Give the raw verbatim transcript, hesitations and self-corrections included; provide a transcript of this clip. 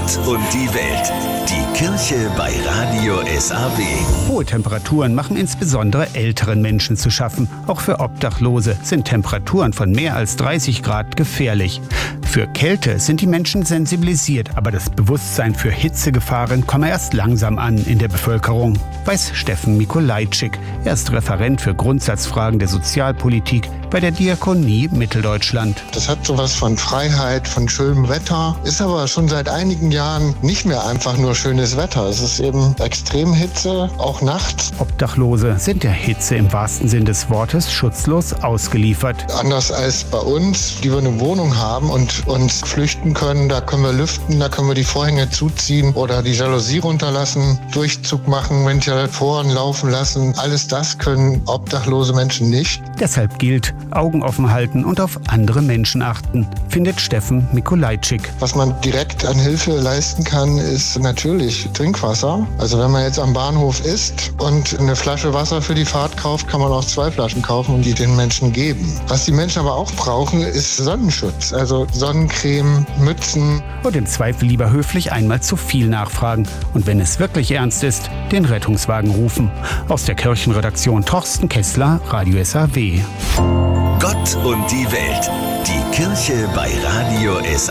Gott und die Welt. Die Kirche bei Radio S A W. Hohe Temperaturen machen insbesondere älteren Menschen zu schaffen. Auch für Obdachlose sind Temperaturen von mehr als dreißig Grad gefährlich. Für Kälte sind die Menschen sensibilisiert, aber das Bewusstsein für Hitzegefahren komme erst langsam an in der Bevölkerung, weiß Steffen Mikolajczyk. Er ist Referent für Grundsatzfragen der Sozialpolitik bei der Diakonie Mitteldeutschland. Das hat sowas von Freiheit, von schönem Wetter, ist aber schon seit einigen Jahren nicht mehr einfach nur schönes Wetter. Es ist eben Extremhitze, auch nachts. Obdachlose sind der Hitze im wahrsten Sinn des Wortes schutzlos ausgeliefert. Anders als bei uns, die wir eine Wohnung haben und uns flüchten können, da können wir lüften, da können wir die Vorhänge zuziehen oder die Jalousie runterlassen, Durchzug machen, Ventilatoren laufen lassen. Alles das können obdachlose Menschen nicht. Deshalb gilt, Augen offen halten und auf andere Menschen achten, findet Steffen Mikolajczyk. Was man direkt an Hilfe leisten kann, ist natürlich Trinkwasser. Also wenn man jetzt am Bahnhof ist und eine Flasche Wasser für die Fahrt kauft, kann man auch zwei Flaschen kaufen und die den Menschen geben. Was die Menschen aber auch brauchen, ist Sonnenschutz. Also Sonnencreme, Mützen. Und im Zweifel lieber höflich einmal zu viel nachfragen. Und wenn es wirklich ernst ist, den Rettungswagen rufen. Aus der Kirchenredaktion Thorsten Kessler, Radio S A W. Gott und die Welt. Die Kirche bei Radio S A W.